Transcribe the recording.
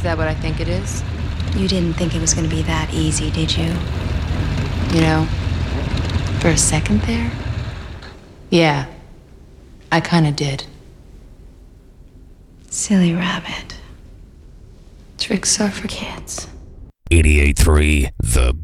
Is that what I think it is? You didn't think it was going to be that easy, did you? You know, for a second there? Yeah, I kinda did. Silly rabbit. Tricks are for kids. 88.3 The